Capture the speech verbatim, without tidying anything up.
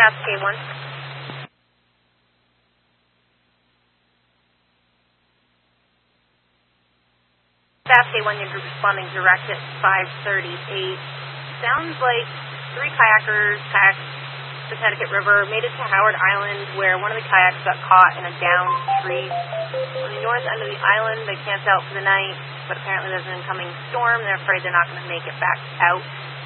Fast K one. Fast K one, your group responding direct at five thirty-eight. Sounds like three kayakers kayaked the Connecticut River, made it to Howard Island, where one of the kayaks got caught in a downed tree. On the north end of the island, they camped out for the night, but apparently there's an incoming storm. They're afraid they're not going to make it back out.